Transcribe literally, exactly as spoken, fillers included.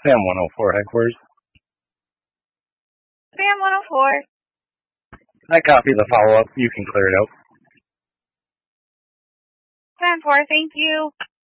Sam one oh four headquarters. Sam one oh four. I copy the follow-up. You can clear it out. ten four, thank you.